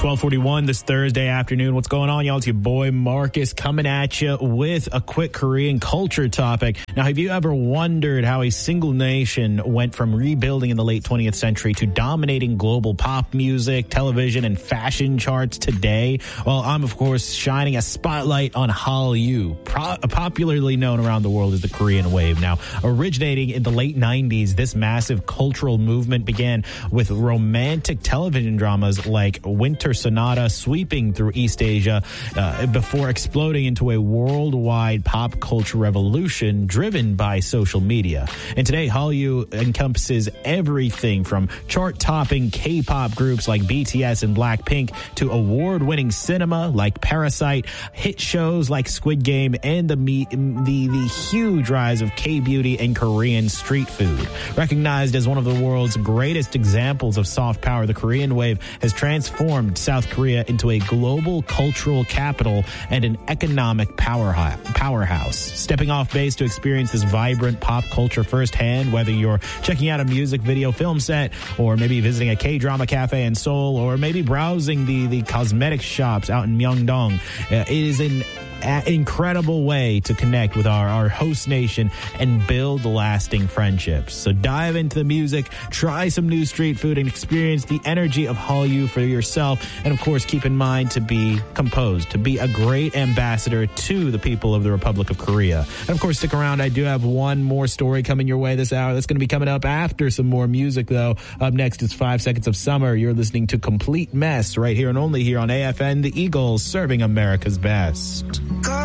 12:41 this Thursday afternoon. What's going on, y'all? It's your boy Marcus coming at you with a quick Korean culture topic. Now, have you ever wondered how a single nation went from rebuilding in the late 20th century to dominating global pop music, television, and fashion charts today? Well, I'm, of course, shining a spotlight on Hallyu, popularly known around the world as the Korean Wave. Now, originating in the late 90s, this massive cultural movement began with romantic television dramas like Winter Sonata sweeping through East Asia before exploding into a worldwide pop culture revolution driven by social media. And today, Hallyu encompasses everything from chart-topping K-pop groups like BTS and Blackpink to award-winning cinema like Parasite, hit shows like Squid Game, and the huge rise of K-beauty and Korean street food. Recognized as one of the world's greatest examples of soft power, the Korean Wave has transformed South Korea into a global cultural capital and an economic powerhouse. Stepping off base to experience this vibrant pop culture firsthand, whether you're checking out a music video film set, or maybe visiting a K-drama cafe in Seoul, or maybe browsing the cosmetic shops out in Myeongdong, it is an incredible way to connect with our host nation and build lasting friendships. So dive into the music, try some new street food, and experience the energy of Hallyu for yourself. And of course, keep in mind to be composed, to be a great ambassador to the people of the Republic of Korea. And of course, stick around. I do have one more story coming your way this hour. That's going to be coming up after some more music, though. Up next is 5 Seconds of Summer. You're listening to Complete Mess right here and only here on AFN, the Eagles, serving America's best.